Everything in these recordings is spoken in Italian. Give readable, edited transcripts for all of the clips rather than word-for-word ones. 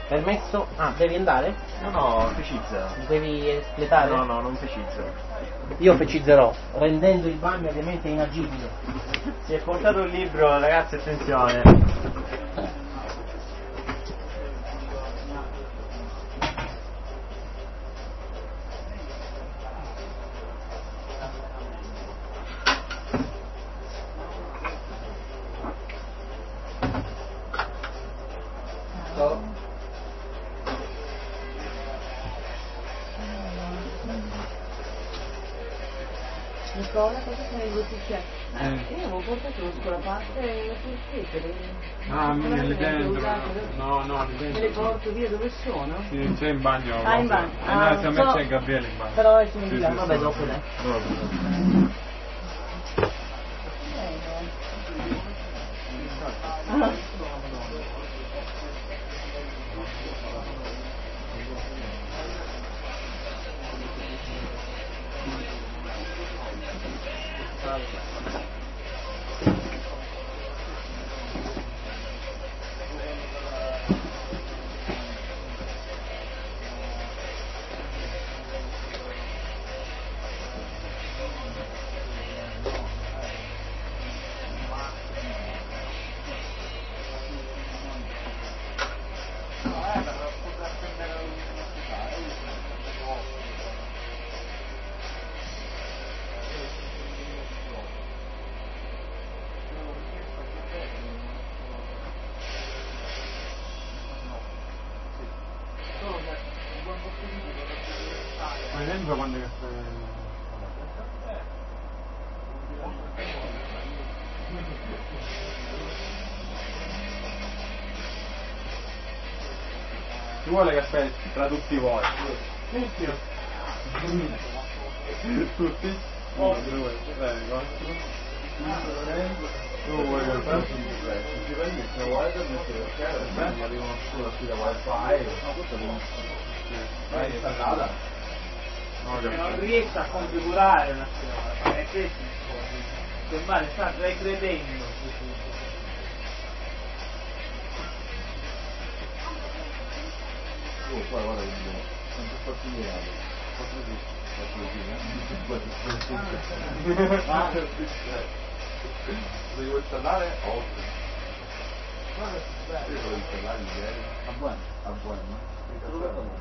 Permesso? Ah, devi andare? No, fecizza. Devi espletare? No, non fecizza. Io fecizzerò, rendendo il bagno ovviamente inagibile. Si è portato un libro, ragazzi, attenzione. Nicola, cosa sei in bottiglia? Io avevo portato lo scolaparte sul scrivere. Ah, le dentro. No, Me le porto via dove sono? Sì, c'è in bagno. Ah, in bagno. No, se a me c'è Gabriele in bagno. Però è in là, Vabbè, dopo dai. Ma dentro quando che ci vuole che aspetti tra tutti voi. Tutti? Uno, due, tre, quattro. Tu vuoi che faccio? Ci prendi il wifi perché arrivano solo qui da wifi. No, questo è installata. Non riesco a configurare una cosa, è questo il male sta regredendo. Qua guarda che sono tutto affiliato. Se vuoi installare? Oltre. Io devo installare ieri. A buono.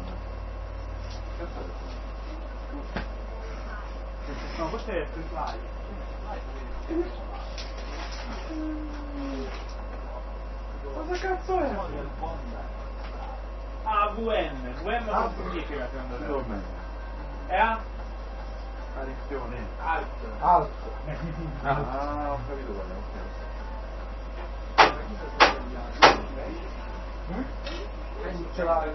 No, questo è free fly. Cosa cazzo è? Ah, VM. VM cosa significa secondo te? È A? Apparizione. Alt. Ah, ho capito qual è, Ce l'ha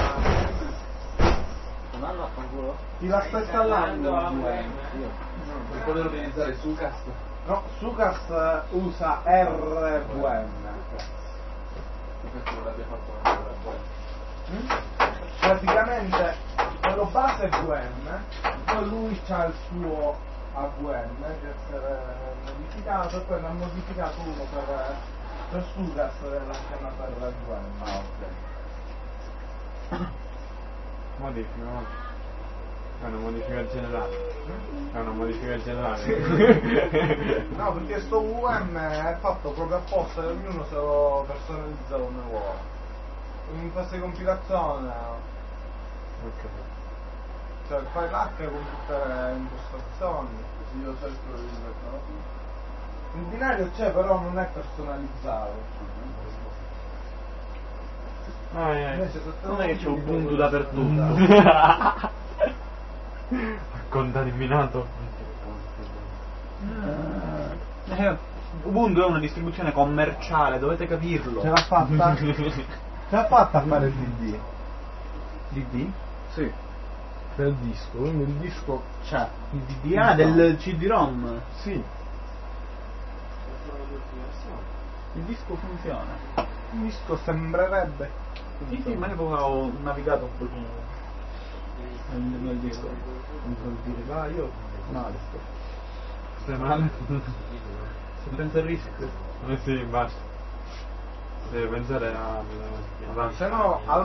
andando a fanculo? Chi la sta installando? Io. Per poter utilizzare Sucast? No, Sucast usa RVM. Questo lo l'abbia fatto anche da Praticamente quello base è VM, poi lui c'ha il suo AVM che deve essere modificato e poi ne ha modificato uno per Sucast della chiamata RVM. Ah, ok. modifica. È una modifica generale. È una modifica generale. No, perché sto VM è fatto proprio apposta e ognuno se lo personalizza come vuole. In fase di compilazione, Ok. cioè fai l'H con tutte le impostazioni. Così io cerco di metterlo. Il binario c'è, però non è personalizzato. Invece, Non è che c'è Ubuntu dappertutto. Contaminato. Ubuntu è una distribuzione commerciale, dovete capirlo. Ce l'ha fatta? Ce l'ha fatta a fare il DD? DD? Sì. Del disco, quindi il disco c'è. Il DD? Ah, del CD-ROM? Sì. Il disco funziona. Il disco sembrerebbe. Sì, ma io ho navigato un pochino nel disco. Non so dire, va, io male sto. Stai male? Se penso al rischio. Sì, basta. Devi pensare a... Se no,